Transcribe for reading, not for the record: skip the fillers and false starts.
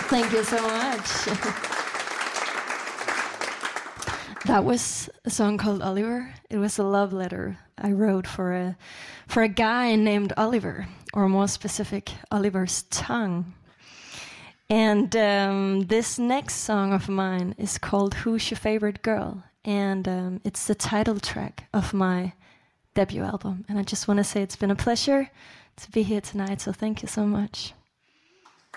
Thank you so much. That was a song called Oliver. It was a love letter I wrote for a guy named Oliver, or more specific, Oliver's tongue. And this next song of mine is called Who's Your Favorite Girl? And it's the title track of my debut album. And I just want to say it's been a pleasure to be here tonight, so thank you so much.